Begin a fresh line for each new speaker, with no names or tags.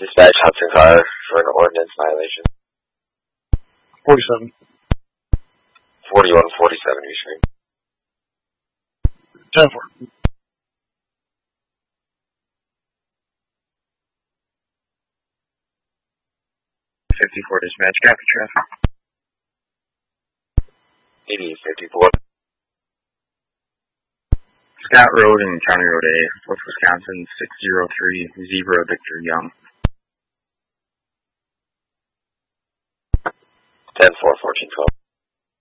Dispatch Hudson car for an ordinance violation.
47.
4147 Eastern.
10-4.
54 dispatch, copy traffic.
8854.
Scott Road and County Road A, North Wisconsin, 603, Zebra Victor Young.
10-4, 14-12.